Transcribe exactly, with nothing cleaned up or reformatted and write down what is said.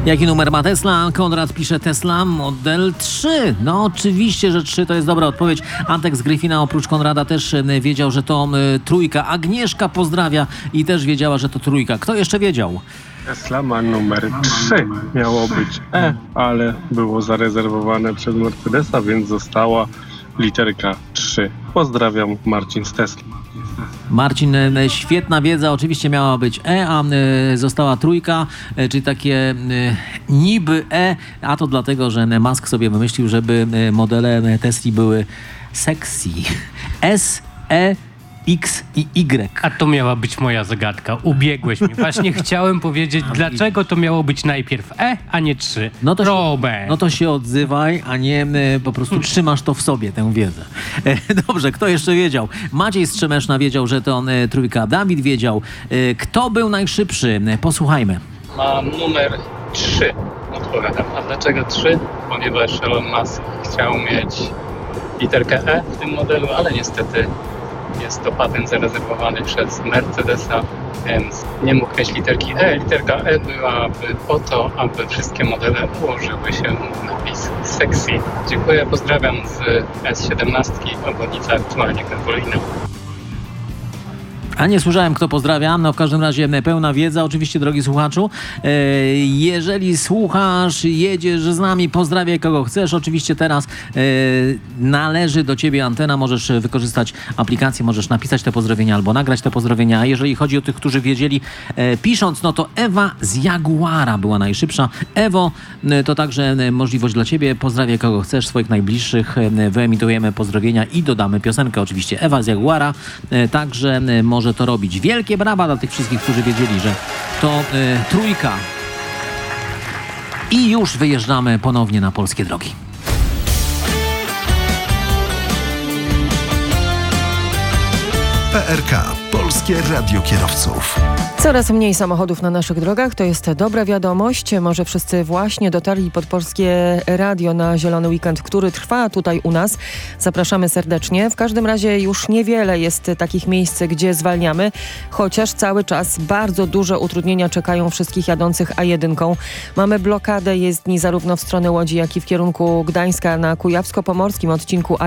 Jaki numer ma Tesla? Konrad pisze Tesla Model trzy. No oczywiście, że trzy to jest dobra odpowiedź. Antek z Gryfina oprócz Konrada też y, wiedział, że to y, trójka. Agnieszka pozdrawia i też wiedziała, że to trójka. Kto jeszcze wiedział? Tesla ma numer trzy. Miało być E, ale było zarezerwowane przez Mercedesa, więc została literka trzy. Pozdrawiam, Marcin z Tesli. Marcin, y, świetna wiedza. Oczywiście miała być E, a y, została trójka, y, czyli takie y, niby E, a to dlatego, że Musk sobie wymyślił, żeby y, modele Tesli były sexy. S, E, X i Y. A to miała być moja zagadka. Ubiegłeś mnie. Właśnie chciałem powiedzieć, dlaczego to miało być najpierw E, a nie trzy. No to, się, Robert. no to się odzywaj, a nie e, po prostu trzymasz to w sobie, tę wiedzę. E, dobrze, kto jeszcze wiedział? Maciej Strzemeszna wiedział, że to e, trójka. Dawid wiedział. E, kto był najszybszy? E, posłuchajmy. Mam numer trzy, odpowiadam. A dlaczego trzy? Ponieważ Elon Musk chciał mieć literkę E w tym modelu, ale niestety jest to patent zarezerwowany przez Mercedesa, więc nie mógł mieć literki E. Literka E byłaby po to, aby wszystkie modele ułożyły się w napis sexy. Dziękuję, pozdrawiam z S siedemnaście, obwodnica aktualnie Konwolina. A nie słyszałem, kto pozdrawia. No w każdym razie pełna wiedza. Oczywiście, drogi słuchaczu, e, jeżeli słuchasz, jedziesz z nami, pozdrawiaj kogo chcesz. Oczywiście teraz e, należy do ciebie antena. Możesz wykorzystać aplikację, możesz napisać te pozdrowienia albo nagrać te pozdrowienia. A jeżeli chodzi o tych, którzy wiedzieli e, pisząc, no to Ewa z Jaguara była najszybsza. Ewo, e, to także e, możliwość dla ciebie. Pozdrawiaj kogo chcesz, swoich najbliższych. E, wyemitujemy pozdrowienia i dodamy piosenkę. Oczywiście Ewa z Jaguara. E, także e, może to robić. Wielkie brawa dla tych wszystkich, którzy wiedzieli, że to y, trójka. I już wyjeżdżamy ponownie na polskie drogi. P R K. Polskie Radio Kierowców. Coraz mniej samochodów na naszych drogach, to jest dobra wiadomość. Może wszyscy właśnie dotarli pod Polskie Radio na Zielony Weekend, który trwa tutaj u nas. Zapraszamy serdecznie. W każdym razie już niewiele jest takich miejsc, gdzie zwalniamy, chociaż cały czas bardzo duże utrudnienia czekają wszystkich jadących A jeden. Mamy blokadę jezdni zarówno w stronę Łodzi, jak i w kierunku Gdańska na Kujawsko-Pomorskim odcinku A